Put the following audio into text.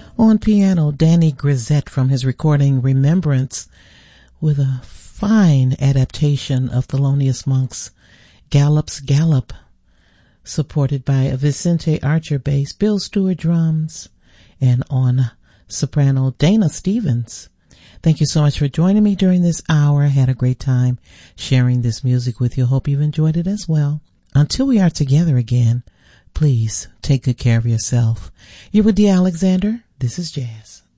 On piano, Danny Grisette from his recording Remembrance, with a fine adaptation of Thelonious Monk's Gallop's Gallop, supported by Vicente Archer bass, Bill Stewart drums, and on soprano, Dana Stevens. Thank you so much for joining me during this hour. I had a great time sharing this music with you. Hope you've enjoyed it as well. Until we are together again, please take good care of yourself. You're with Dee Alexander. This is Jazz.